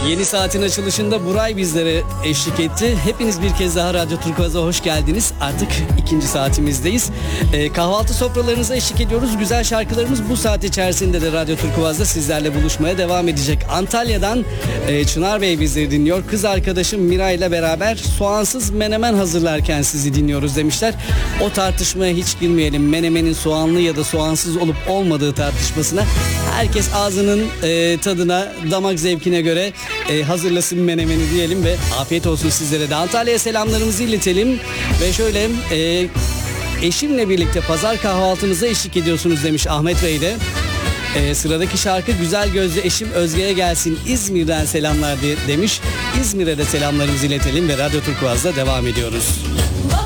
Yeni saatin açılışında Buray bizlere eşlik etti. Hepiniz bir kez daha Radyo Turkuaz'a hoş geldiniz. Artık ikinci saatimizdeyiz. Kahvaltı sofralarınıza eşlik ediyoruz. Güzel şarkılarımız bu saat içerisinde de Radyo Turkuaz'da sizlerle buluşmaya devam edecek. Antalya'dan Çınar Bey bizleri dinliyor. Kız arkadaşım Miray ile beraber soğansız menemen hazırlarken sizi dinliyoruz demişler. O tartışmaya hiç girmeyelim. Menemenin soğanlı ya da soğansız olup olmadığı tartışmasına. Herkes ağzının tadına, damak zevkine göre hazırlasın menemeni diyelim ve afiyet olsun sizlere de. Antalya'ya selamlarımızı iletelim ve şöyle eşimle birlikte pazar kahvaltımıza eşlik ediyorsunuz demiş Ahmet Bey de. Sıradaki şarkı güzel gözlü eşim Özge'ye gelsin, İzmir'den selamlar demiş. İzmir'e de selamlarımızı iletelim ve Radyo Turkuaz'da devam ediyoruz.